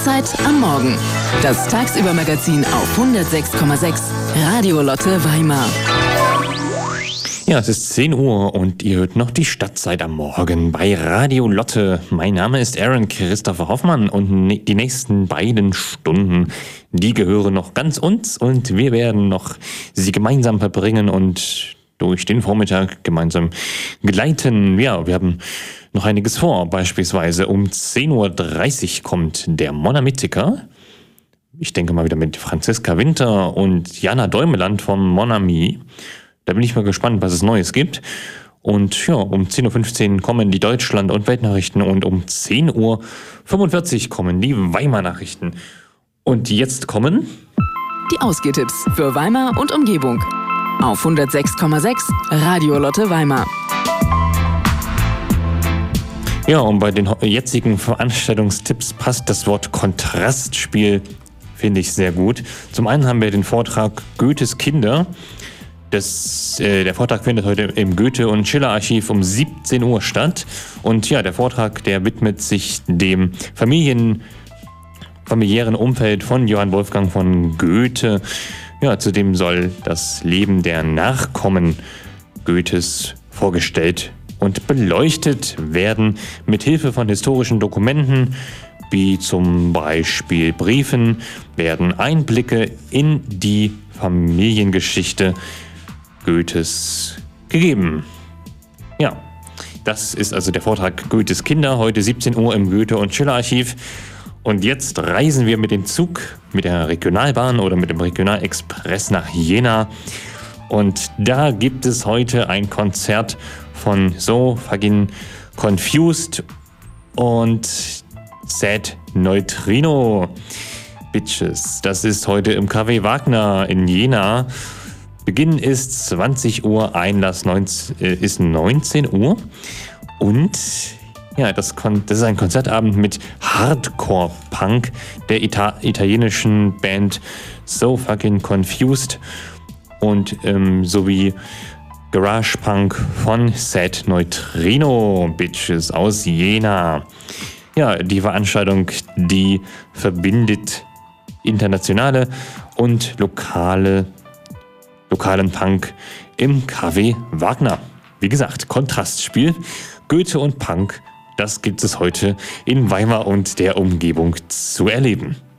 Stadtzeit am Morgen. Das Tagsüber-Magazin auf 106,6 Radio Lotte Weimar. Ja, es ist 10 Uhr und ihr hört noch die Stadtzeit am Morgen bei Radio Lotte. Mein Name ist Aaron Christopher Hoffmann und die nächsten beiden Stunden, die gehören noch ganz uns und wir werden noch sie gemeinsam verbringen und durch den Vormittag gemeinsam gleiten. Ja, wir haben noch einiges vor. Beispielsweise um 10.30 Uhr kommt der Monamitiker. Ich denke mal wieder mit Franziska Winter und Jana Däumeland vom Monami. Da bin ich mal gespannt, was es Neues gibt. Und ja, um 10.15 Uhr kommen die Deutschland- und Weltnachrichten und um 10.45 Uhr kommen die Weimar-Nachrichten. Und jetzt kommen die Ausgehtipps für Weimar und Umgebung. Auf 106,6 Radio Lotte Weimar. Ja, und bei den jetzigen Veranstaltungstipps passt das Wort Kontrastspiel, finde ich, sehr gut. Zum einen haben wir den Vortrag Goethes Kinder. Der Vortrag findet heute im Goethe- und Schiller-Archiv um 17 Uhr statt. Und ja, der Vortrag, der widmet sich dem familiären Umfeld von Johann Wolfgang von Goethe. Ja, zudem soll das Leben der Nachkommen Goethes vorgestellt und beleuchtet werden mit Hilfe von historischen Dokumenten, wie zum Beispiel Briefen, werden Einblicke in die Familiengeschichte Goethes gegeben. Ja, das ist also der Vortrag Goethes Kinder, heute 17 Uhr im Goethe- und Schiller-Archiv. Und jetzt reisen wir mit dem Zug, mit der Regionalbahn oder mit dem Regionalexpress nach Jena. Und da gibt es heute ein Konzert von So Fucking Confused und Sad Neutrino Bitches. Das ist heute im Café Wagner in Jena. Beginn ist 20 Uhr, Einlass ist 19 Uhr. Und ja, das ist ein Konzertabend mit Hardcore-Punk der italienischen Band So Fucking Confused und sowie Garage-Punk von Sad Neutrino Bitches aus Jena. Ja, die Veranstaltung, die verbindet internationale und lokalen Punk im Café Wagner. Wie gesagt, Kontrastspiel, Goethe und Punk, das gibt es heute in Weimar und der Umgebung zu erleben.